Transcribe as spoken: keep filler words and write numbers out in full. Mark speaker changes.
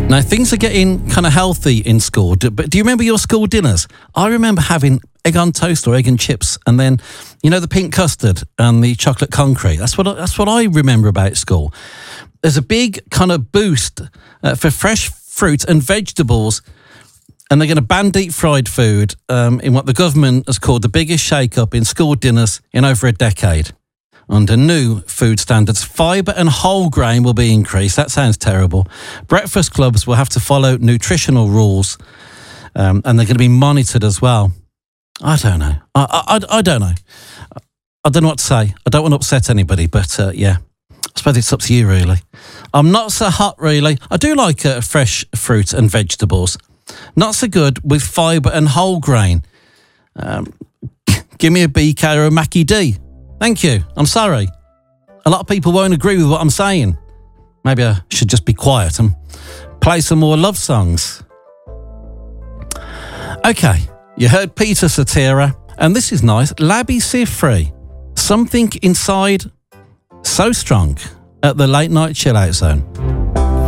Speaker 1: Now, things are getting kind of healthy in school, but do you remember your school dinners? I remember having egg on toast or egg and chips, and then, you know, the pink custard and the chocolate concrete. That's what I, that's what I remember about school. There's a big kind of boost uh, for fresh fruit and vegetables, and they're going to ban deep fried food um, in what the government has called the biggest shake-up in school dinners in over a decade. Under new food standards, fibre and whole grain will be increased. That sounds terrible. Breakfast clubs will have to follow nutritional rules, um, and they're going to be monitored as well. I don't know. I, I, I don't know. I don't know what to say. I don't want to upset anybody, but uh, yeah, I suppose it's up to you, really. I'm not so hot, really. I do like uh, fresh fruit and vegetables. Not so good with fibre and whole grain. Um, give me a B K or a Mackie D. Thank you. I'm sorry. A lot of people won't agree with what I'm saying. Maybe I should just be quiet and play some more love songs. Okay, you heard Peter Cetera, and this is nice. Labby Sifri. Something inside so strong at the late night chill out zone.